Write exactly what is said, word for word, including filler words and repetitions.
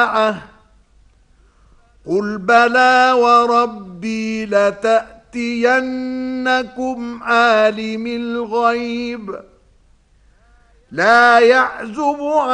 الساعة قل بلى وربي لتأتينكم عالم الغيب لا يعزب